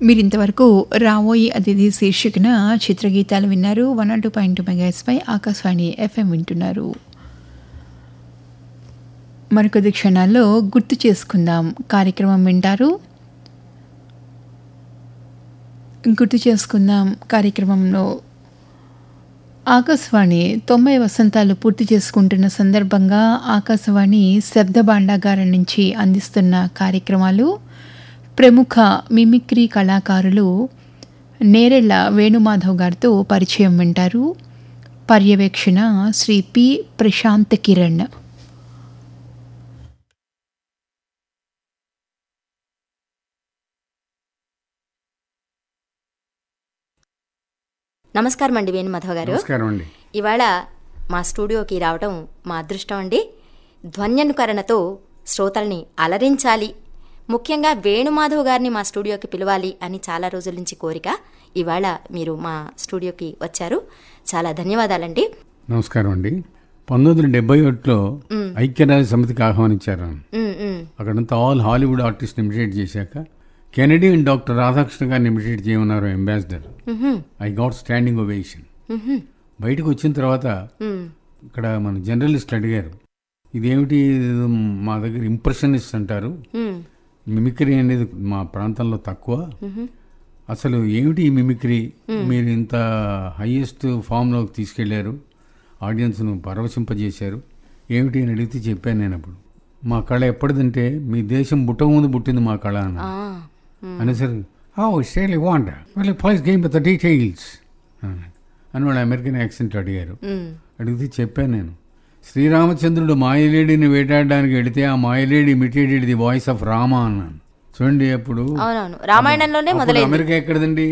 మీరింతవరకు రావోయి అతిథి శీర్షికన చిత్రగీతాలు విన్నారు. 102.2 మెగాహెర్ట్జ్పై ఆకాశవాణి FM వింటున్నారు. మరికొద్ది క్షణాల్లో గుర్తు చేసుకుందాం కార్యక్రమం వింటారు. గుర్తు చేసుకుందాం కార్యక్రమంలో ఆకాశవాణి 90 వసంతాలు పూర్తి చేసుకుంటున్న సందర్భంగా ఆకాశవాణి శబ్ద భాండాగారం నుంచి అందిస్తున్న కార్యక్రమాలు, ప్రముఖ మిమిక్రీ కళాకారులు నేరెళ్ల వేణుమాధవ్ గారితో పరిచయం వింటారు. పర్యవేక్షణ శ్రీ పి ప్రశాంత్ కిరణ్. నమస్కారం అండి వేణుమాధవ్ గారు. నమస్కారం అండి. ఇవాళ మా స్టూడియోకి రావడం మా అదృష్టం అండి. ధ్వన్యనుకరణతో శ్రోతల్ని అలరించాలి, ముఖ్యంగా వేణుమాధవ్ గారిని మా స్టూడియోకి పిలవాలి అని చాలా రోజుల నుంచి కోరిక. ఇవాళ మీరు మా స్టూడియోకి వచ్చారు, చాలా ధన్యవాదాలండి. నమస్కారం అండి. 1971లో ఐక్యరాజ్య సమితికి ఆహ్వానించారు. అక్కడంతా ఆల్ హాలీవుడ్ ఆర్టిస్ట్ ఇమిటేట్ చేశాక కెనడియన్ డాక్టర్ రాధాకృష్ణ గారిని ఇమిటేట్ చేయమన్నారు ambassador. I got standing ovation. బయటకు వచ్చిన తర్వాత ఇక్కడ మన జర్నలిస్టులు అడిగారు, ఇదేమిటి మా దగ్గర ఇంప్రెషనిస్ట్ అంటారు, మిమిక్రీ అనేది మా ప్రాంతంలో తక్కువ, అసలు ఏమిటి ఈ మిమిక్రీ, మీరు ఇంత హైయెస్ట్ ఫామ్లోకి తీసుకెళ్లారు, ఆడియన్స్ను పరవశింపజేశారు, ఏమిటి అని అడిగితే చెప్పాను నేను. అప్పుడు మా కళ ఎప్పటిదంటే మీ దేశం బుట్ట ముందు పుట్టింది మా కళ అన్న అనేసరి స్టేలీ వాంట వాళ్ళు please game with the details అని వాళ్ళు అమెరికన్ యాక్సెంట్ అడిగారు. అడిగితే చెప్పాను నేను, శ్రీరామచంద్రుడు మాయలేడిని వేటాడడానికి వెళితే ఆ మాయలేడి imitated the voice of Rama అన్నాను. చూడండి, అప్పుడు రామాయణంలోనే అమెరికా ఎక్కడదండి,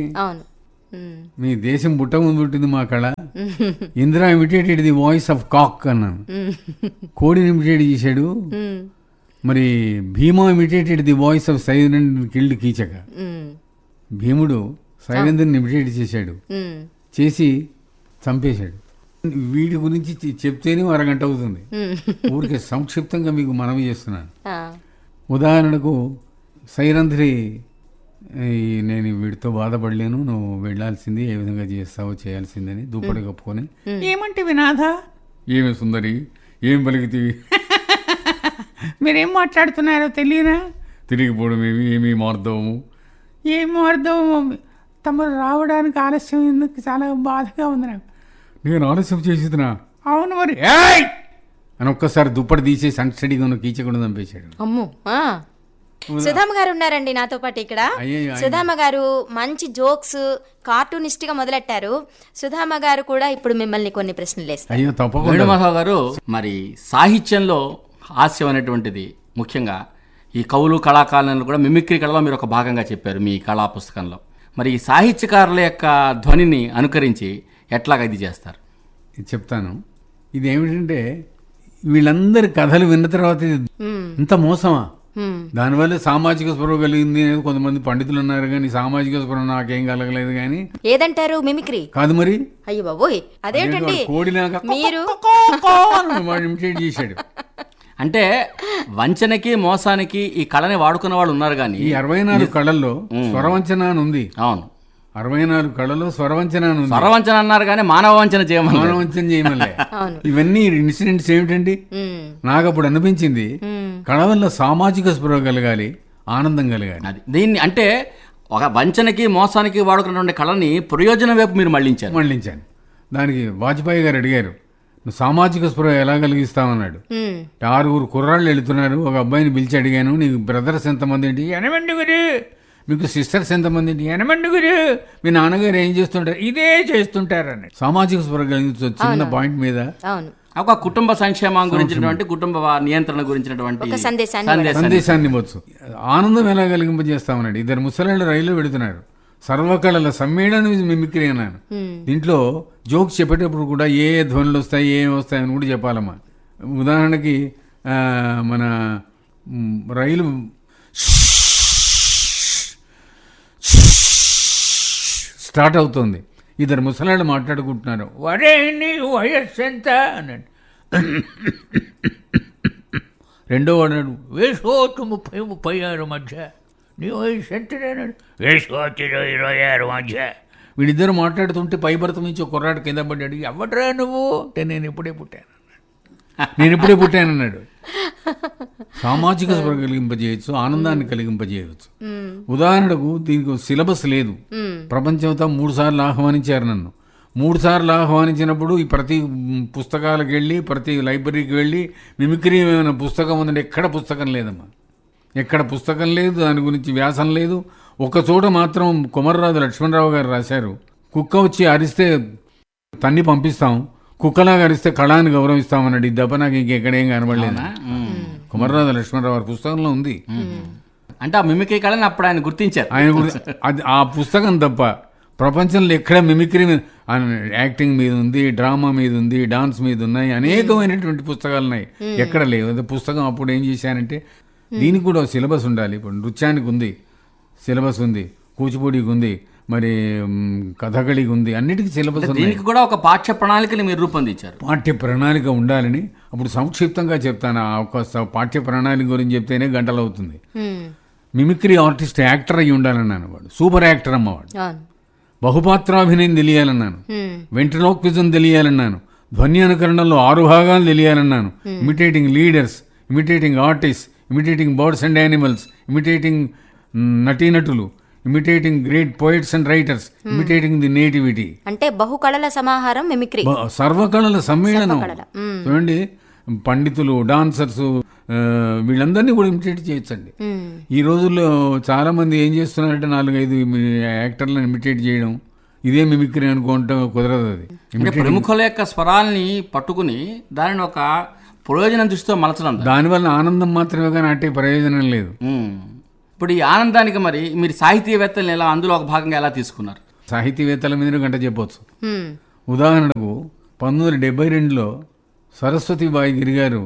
మీ దేశం బుట్ట ముందు పుట్టింది మా కళ. Indira imitated the voice of కాక్ అన్నాను, కోడిని ఇమిటేట్ చేశాడు. మరి భీమా imitated the voice of silent killed Keechaka, భీముడు సైలెంద్రుని ఇమిటేట్ చేశాడు, చేసి చంపేశాడు. వీడి గురించి చెప్తేనే అరగంట అవుతుంది, ఊరికే సంక్షిప్తంగా మీకు మనవి చేస్తున్నాను. ఉదాహరణకు సైరంధ్రి, నేను వీడితో బాధపడలేను, నువ్వు వెళ్లాల్సింది, ఏ విధంగా చేస్తావో చేయాల్సిందని దుప్పటి కప్పుకొని, ఏమంటే వినాథ, ఏమి సుందరి, ఏం పలికితివి, మీరేం మాట్లాడుతున్నారో తెలియనా, తిరిగిపోవడం ఏమీ మార్దవము, ఏం మార్దవము, తమరు రావడానికి ఆలస్యం ఎందుకు, చాలా బాధగా ఉంది నాకు. నేను ఆలస్యం చేసేదినా, అవును మరి అని ఒక్కసారి దుప్పటి తీసేసి అంటడిగా ఉన్న కీచకుండా చంపేశాడు. అమ్మో. సుధామ గారు ఉన్నారండి నాతో పాటు ఇక్కడ. సుధామ గారు మంచి జోక్స్ కార్టూనిస్ట్ గా మొదలెట్టారు. సుధామ గారు కూడా ఇప్పుడు మిమ్మల్ని కొన్ని ప్రశ్నలు వేస్తారు. అయ్యో తప్పకుండా. వేణుమాధవ్ గారు, మరి సాహిత్యంలో హాస్యం అనేటువంటిది ముఖ్యంగా ఈ కవులు కళాకారులను కూడా మిమిక్రీ కళలో మీరు ఒక భాగంగా చెప్పారు మీ కళా పుస్తకంలో. మరి ఈ సాహిత్యకారుల యొక్క ధ్వనిని అనుకరించి ఎట్లాగా ఇది చేస్తారు? చెప్తాను. ఇది ఏమిటంటే, వీళ్ళందరి కథలు విన్న తర్వాత ఇంత మోసమా, దానివల్ల సామాజిక స్పృహ కలిగింది అనేది కొంతమంది పండితులు ఉన్నారు, కానీ సామాజిక స్పృహ నాకేం కలగలేదు. కానీ ఏదంటారు, మిమిక్రీ కాదు మరి. అయ్యో బాబోయ్, అదేంటండి కోడిలాగా మీరు ఇమిటేట్ చేశాడు. అంటే వంచనకి మోసానికి ఈ కళని వాడుకున్న వాళ్ళు ఉన్నారు, కానీ ఈ 64 కళల్లో స్వరవంచన అని ఉంది. అవును, 64 కళలో స్వరవంచన అని ఉంది. స్వరవంచన అన్నారు కానీ మానవ వంచన చేయమలే. ఇవన్నీ ఇన్సిడెంట్స్ ఏమిటండి, నాకు అప్పుడు అనిపించింది కళ వల్ల సామాజిక స్పృహ కలగాలి, ఆనందం కలగాలి. అది దీన్ని అంటే ఒక వంచనకి మోసానికి వాడుకున్నటువంటి కళని ప్రయోజనం వైపు మీరు మళ్ళించాను. దానికి వాజ్పేయి గారు అడిగారు, నువ్వు సామాజిక స్పృహ ఎలా కలిగిస్తామన్నాడు. 6 కుర్రాళ్ళు వెళుతున్నారు, ఒక అబ్బాయిని పిలిచి అడిగాను, నీకు బ్రదర్స్ ఎంతమంది ఏంటి, 8 మీకు సిస్టర్స్ ఎంతమంది ఏంటి, 8 మీ నాన్నగారు ఏం చేస్తుంటారు, ఇదే చేస్తుంటారు అన్నాడు. సామాజిక స్పృహ కలిగించు చిన్న పాయింట్ మీద. ఒక కుటుంబ సంక్షేమం గురించినటువంటి, కుటుంబ నియంత్రణ గురించినటువంటి సందేశాన్ని ఇవ్వచ్చు. ఆనందం ఎలా కలిగింపజేస్తామన్నాడు. 2 ముసలాళ్ళు రైలు పెడుతున్నారు, సర్వకళల సమ్మేళనం మిమిక్రీ అన్నాను. దీంట్లో జోక్స్ చెప్పేటప్పుడు కూడా ఏ ధ్వనులు వస్తాయి, ఏమి వస్తాయని కూడా చెప్పాలమ్మా. ఉదాహరణకి మన రైలు స్టార్ట్ అవుతుంది, 2 ముసలాళ్ళు మాట్లాడుకుంటున్నారు, వరే నీ వయస్సు ఎంత అన్నాడు. రెండో వాడు, వేసోటు 30-36 మధ్య నీ వయసు ఎంతనేనాడు? వేసుకోవచ్చు 26 మధ్య. వీడిద్దరు మాట్లాడుతుంటే పై భర్త నుంచి ఒక కుర్రాడు కింద పడ్డాడు. ఎవడరా నువ్వు అంటే నేను ఇప్పుడే పుట్టానన్నాడు. సామాజిక స్పృహ కలిగింపజేయచ్చు, ఆనందాన్ని కలిగింపజేయవచ్చు. ఉదాహరణకు దీనికి సిలబస్ లేదు. ప్రపంచంతో 3 సార్లు ఆహ్వానించారు నన్ను. 3 సార్లు ఆహ్వానించినప్పుడు ఈ ప్రతి పుస్తకాలకు వెళ్ళి, ప్రతి లైబ్రరీకి వెళ్ళి మిమిక్రీ ఏమైనా పుస్తకం ఉందంటే ఎక్కడ పుస్తకం లేదమ్మా. ఎక్కడ పుస్తకం లేదు, దాని గురించి వ్యాసం లేదు. ఒక చోట మాత్రం కొమర్రాజు లక్ష్మణరావు గారు రాశారు, కుక్క వచ్చి అరిస్తే తన్ని పంపిస్తాం, కుక్కలాగా అరిస్తే కళాన్ని గౌరవిస్తామన్నాడు. ఈ దెబ్బ నాకు ఇంకెక్కడేం కనబడలేదు. కొమర్రాజు లక్ష్మణరావు గారి పుస్తకంలో ఉంది. అంటే ఆ మిమిక్రీ కళని అప్పుడు ఆయన గుర్తించారు. అది ఆ పుస్తకం తప్ప ప్రపంచంలో ఎక్కడ మిమిక్రీ మీద, యాక్టింగ్ మీద ఉంది, డ్రామా మీద ఉంది, డాన్స్ మీద ఉన్నాయి, అనేకమైనటువంటి పుస్తకాలు ఉన్నాయి. ఎక్కడ లేవు. అదే పుస్తకం అప్పుడు ఏం చేశానంటే దీనికి కూడా సిలబస్ ఉండాలి. ఇప్పుడు నృత్యానికి ఉంది సిలబస్, ఉంది కూచిపూడికి ఉంది, మరి కథకళికి ఉంది, అన్నిటికీ సిలబస్ ఉంది. దీనికి కూడా ఒక పాఠ్య ప్రణాళికని మీరు రూపొందించారు. పాఠ్య ప్రణాళిక ఉండాలని అప్పుడు సంక్షిప్తంగా చెప్తాను. ఆ ఒక పాఠ్య ప్రణాళిక గురించి చెప్తేనే గంటలు అవుతుంది. మిమిక్రీ ఆర్టిస్ట్ యాక్టర్ అయ్యి ఉండాలన్నాను. వాడు సూపర్ యాక్టర్ అమ్మవాడు. బహుపాత్రాభినయం తెలియాలన్నాను. వెంట్రలోక్విజం తెలియాలన్నాను. ధ్వని అనుకరణలో 6 భాగాలు తెలియాలన్నాను. Imitating leaders, imitating artist, imitating birds and animals, imitating నటీనటులు, imitating great poets and writers, imitating the nativity. అంటే బహుకళల సమాహారం మిమిక్రీ, సర్వకళల సమ్మేళనం. చూడండి, పండితులు, డాన్సర్స్, వీళ్ళందరినీ కూడా ఇమిటేట్ చేయొచ్చండి. ఈ రోజుల్లో చాలా మంది ఏం చేస్తున్నారంటే 4-5 యాక్టర్లను ఇమిటేట్ చేయడం, ఇదే మిమిక్రీ అనుకుంటే కుదరదు. అది ప్రముఖుల యొక్క స్వరాల్ని పట్టుకుని దానిని ఒక ప్రయోజనం దృష్టితో మలచడం, దానివల్ల ఆనందం మాత్రమే కానీ అట్టే ప్రయోజనం లేదు. ఇప్పుడు ఈ ఆనందానికి మరి మీరు సాహితీవేత్తలు ఎలా అందులో ఒక భాగంగా ఎలా తీసుకున్నారు? సాహితీవేత్తల మీద గంట చెప్పొచ్చు. ఉదాహరణకు 1972లో సరస్వతిబాయి గిరిగారు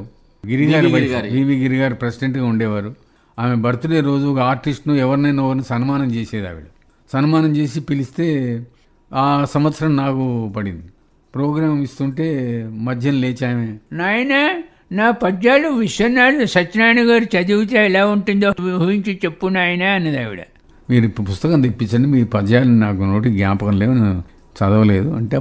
వివి గిరిగారు ప్రెసిడెంట్గా ఉండేవారు. ఆమె బర్త్డే రోజు ఒక ఆర్టిస్ట్ను ఎవరినైనా సన్మానం చేసేది. ఆవిడ సన్మానం చేసి పిలిస్తే ఆ సంవత్సరం నాకు పడింది. ప్రోగ్రాం ఇస్తుంటే మధ్యం లేచి ఆమె, నాయన నా పద్యాలు విశ్వనాథ సత్యనారాయణ గారు చదివితే ఎలా ఉంటుందో ఊహించి చెప్పు నాయన అన్నది ఆవిడ. మీరు పుస్తకం తెప్పించండి, మీ పద్యాలు నాకు నోటికి జ్ఞాపకం లేవు, నేను చదవలేదు అంటే.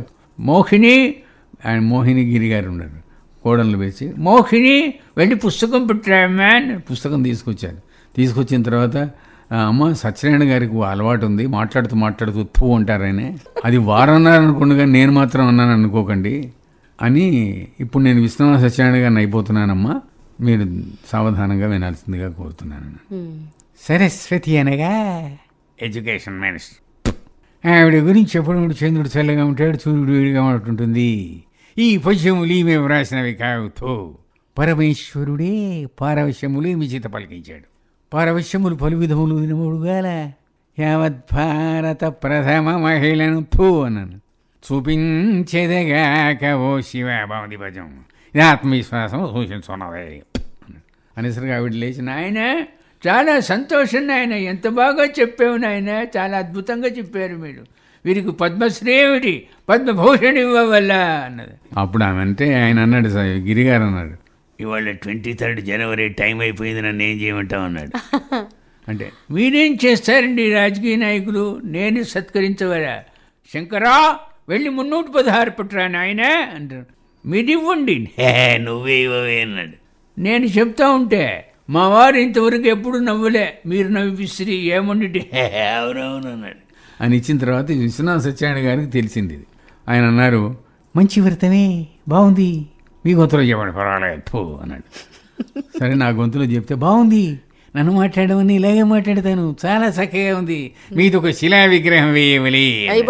మోహిని గిరి గారు ఉన్నారు, కోడళ్ళు వేసి, మోహిని వెళ్ళి పుస్తకం పెట్టామా అని పుస్తకం తీసుకొచ్చిన తర్వాత, అమ్మ సత్యనారాయణ గారికి అలవాటు ఉంది, మాట్లాడుతూ తూ అంటారనే, అది వారన్నారనుకోండి కానీ నేను మాత్రం అన్నాను అనుకోకండి అని. ఇప్పుడు నేను విశ్వనాథ సత్యనారాయణ గారిని అయిపోతున్నానమ్మా, మీరు సావధానంగా వినాల్సిందిగా కోరుతున్నాను. సరస్వతి అనగా ఎడ్యుకేషన్ మినిస్టర్. ఆవిడ గురించి ఎప్పుడు చంద్రుడు చల్లగా ఉంటాడు, సూర్యుడు వేడిగా ఉంటుంటుంది. ఈ పద్యములు ఈమె వ్రాసినవి కావుతో పరమేశ్వరుడే పారవశ్యములు మిచిత పలికించాడు. పారవశ్యములు పలు విధములు వినముడుగాల యావత్ భారత ప్రథమ మహిళను తో అన్నాను. చూపించేదగాక ఓ శివ బాగుంది భజం, ఇది ఆత్మవిశ్వాసం సూచించున్నదే అనేసరికి ఆవిడ లేచి, నాయన చాలా సంతోషం నాయన, ఎంత బాగా చెప్పావు నాయన, చాలా అద్భుతంగా చెప్పారు మీరు, వీరికి పద్మశ్రేయుడి పద్మభూషణ్ ఇవ్వవల్ల అన్నది. అప్పుడు ఆమె అంటే ఆయన అన్నాడు, గిరిగారు అన్నాడు, ఇవాళ 23 జనవరి టైం అయిపోయింది, నన్ను ఏం చేయమంటావు అన్నాడు. అంటే మీరేం చేస్తారండి రాజకీయ నాయకులు, నేను సత్కరించవరా, శంకరా వెళ్ళి 316 పట్టురా నాయన అంటారు. మీరు ఇవ్వండి, నువ్వే ఇవ్వవే అన్నాడు. నేను చెప్తా ఉంటే మా వారు ఇంతవరకు ఎప్పుడు నవ్వలే, మీరు నవ్విపిస్త్రీ ఏమండి అవునవును అన్నాడు. అని ఇచ్చిన తర్వాత విశ్వనాథ సత్యనారాయణ గారికి తెలిసింది. ఆయన అన్నారు, మంచి వ్రతమే బాగుంది, మీ గొంతులో చెప్పండి పర్వాలేదు అన్నాడు. సరే నా గొంతులో చెప్తే బాగుంది, నన్ను మాట్లాడమని ఇలాగే మాట్లాడతాను, చాలా చక్కగా ఉంది, మీది ఒక శిలా విగ్రహం వేయవలి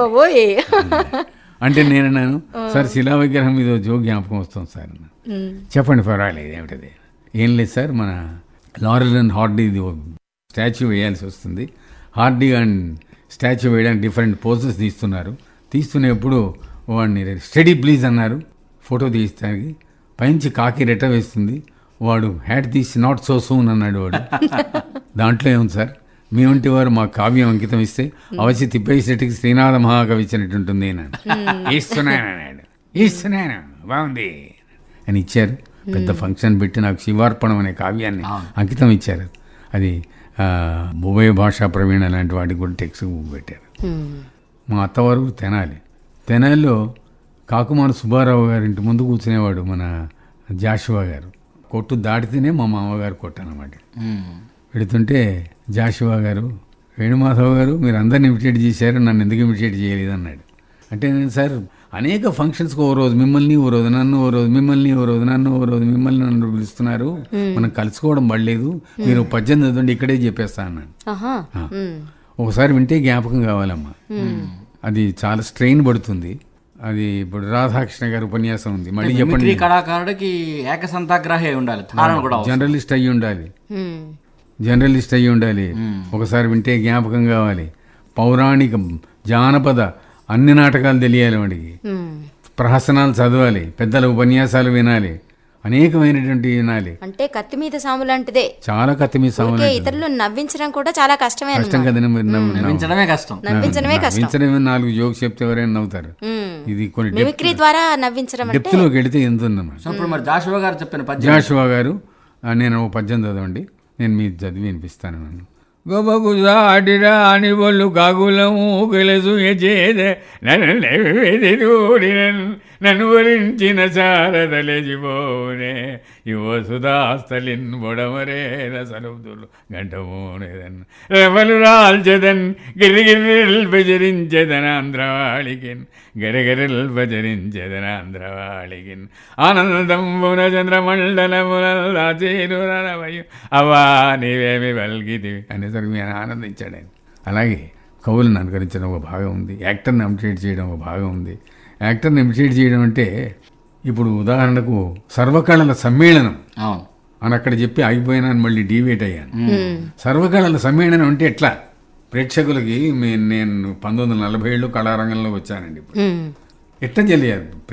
అంటే నేను అన్నాను, సార్ శిలా విగ్రహం మీద జో జ్ఞాపకం వస్తుంది సార్. చెప్పండి పర్వాలేదు ఏమిటది. ఏం లేదు సార్, మన లారెల్ అండ్ హార్డీ స్టాచ్యూ వేయాల్సి వస్తుంది. హార్డీ అండ్ స్టాచ్యూ వేయడానికి డిఫరెంట్ పోజెస్ తీస్తున్నప్పుడు వాడిని స్టడీ ప్లీజ్ అన్నారు ఫోటో తీస్తానికి. పైనుంచి కాకి రెట్ట వేస్తుంది, వాడు హ్యాట్ తీసి నాట్ సో సూన్ అన్నాడు వాడు. దాంట్లో ఏముంది సార్, మీ వంటి వారు మా కావ్యం అంకితం ఇస్తే అవశ్య తిప్పేసేటికి శ్రీనాథ మహాకవి ఇచ్చినట్టుంటుంది అన్నాడు. ఇస్తున్నాను బాగుంది అని ఇచ్చారు. పెద్ద ఫంక్షన్ పెట్టి నాకు శివార్పణం అనే కావ్యాన్ని అంకితం ఇచ్చారు. అది ఉభయ భాషా ప్రవీణ లాంటి వాటికి కూడా టెక్స్ట్ బుక్ పెట్టారు. మా అత్తవారు తెనాలిలో కాకుమాన సుబ్బారావు గారి ఇంటి ముందు కూర్చునేవాడు మన జాషువా గారు. కొట్టు దాటితేనే మా మామగారు కొట్టనమాట. పెడుతుంటే జాషువా గారు, వేణుమాధవ్ గారు మీరు అందరిని ఇమిటేట్ చేశారు, నన్ను ఎందుకు ఇమిటేట్ చేయలేదు అన్నాడు. అంటే నేను సార్ అనేక ఫంక్షన్స్కి ఓ రోజు మిమ్మల్ని, ఓ రోజు నన్ను, ఓ రోజు మిమ్మల్ని, ఓ రోజు నన్ను, ఓ రోజు మిమ్మల్ని నన్ను పిలుస్తున్నారు, మనం కలుసుకోవడం పడలేదు, మీరు 18 చదవండి ఇక్కడే చెప్పేస్తా అన్నాను. ఒకసారి వింటే జ్ఞాపకం కావాలమ్మా, అది చాలా స్ట్రెయిన్ పడుతుంది. అది ఇప్పుడు రాధాకృష్ణ గారి ఉపన్యాసం ఉంది, మళ్ళీ చెప్పండి. కళాకారుడికి ఏకసంతాగ్రాహి అయి ఉండాలి, జర్నలిస్ట్ అయ్యి ఉండాలి. ఒకసారి వింటే జ్ఞాపకం కావాలి. పౌరాణిక జానపద అన్ని నాటకాలు తెలియాలి వాడికి, ప్రహసనాలు చదవాలి, పెద్దల ఉపన్యాసాలు వినాలి, అనేకమైనటువంటి వినాలి. అంటే కత్తి మీద సాము లాంటిదే, చాలా కత్తి మీద సాము. ఇతరులు నవ్వించడం కూడా చాలా కష్టమే. కష్టం కదా, నవ్వించడమే కష్టం. 4 జోక్స్ చెప్తే ఎవరైనా నవ్వుతారు. ఇది కొన్ని మిమిక్రీ ద్వారా నవ్వించడం డెప్త్ లోకి వెళితే ఎంత ఉందన్నమాట. ఇప్పుడు మరి జాషువా గారు చెప్పిన జాషువా గారు, నేను 1 పద్యం చదవండి, నేను మీ చదివి వినిపిస్తాను. నన్ను గొబగు సాటిరా అని బొల్లు కాకులము గెలుసు చేదే నన్ను వరించిన శారదలేజిపోనే యువ సుధాస్థలిన్ బొడమరే రసలుదులు గంటమోనేదన్ రవలు రాల్చెదన్ గిరిగిరిల్ బెజరించెదన్ ఆంధ్రవాళికిన్ గరగరిల్ బజరించెదన్ ఆనందంబున చంద్రమండలమునల్లాచేరురవయు అవా నీవేమి వల్గిది అనేసరికి నేను ఆనందించాడు ఆయన. అలాగే కవులను అనుకరించడం ఒక భాగం ఉంది, యాక్టర్ని ఇమిటేట్ చేయడం ఒక భాగం ఉంది. యాక్టర్ని ఇమిటేట్ చేయడం అంటే ఇప్పుడు ఉదాహరణకు సర్వకళల సమ్మేళనం అని అక్కడ చెప్పి ఆగిపోయినాను, మళ్ళీ డీవేట్ అయ్యాను. సర్వకళల సమ్మేళనం అంటే ఎట్లా ప్రేక్షకులకి నేను 1947 కళారంగంలో వచ్చానండి. ఇప్పుడు ఎట్లా తెలియాలి